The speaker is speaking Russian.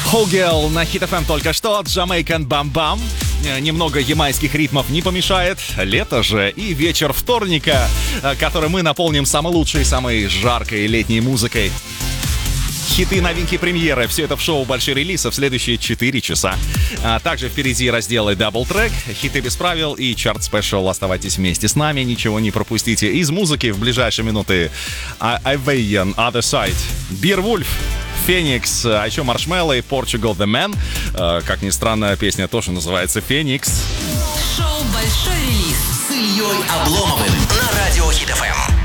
Hogel на Hit FM только что, Jamaican Bam Bam. Немного ямайских ритмов не помешает. Лето же и вечер вторника, который мы наполним самой лучшей, самой жаркой летней музыкой. Хиты, новинки, премьеры. Все это в шоу «Большие релизы» в следующие 4 часа. Также впереди разделы Double Track, хиты без правил и чарт спешл. Оставайтесь вместе с нами, ничего не пропустите. Из музыки в ближайшие минуты Aveyron, Other Side, Beerwulf, Феникс, а еще Маршмелло и Portugal The Man. Как ни странно, песня тоже называется «Феникс». Шоу «Большой релиз» с Ильей Обломовым на радио Hit FM.